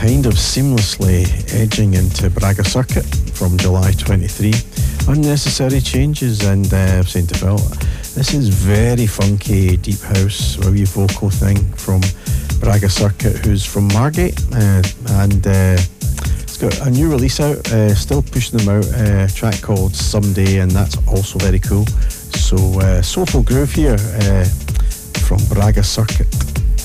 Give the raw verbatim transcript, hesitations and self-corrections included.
kind of seamlessly edging into Braga Circuit from July twenty-three. Unnecessary changes, and uh, I'm saying to Phil, this is very funky deep house, a wee vocal thing from Braga Circuit, who's from Margate, uh, and uh, it's got a new release out, uh, still pushing them out, uh, a track called Someday, and that's also very cool. So uh, Soulful Groove here uh, from Braga Circuit.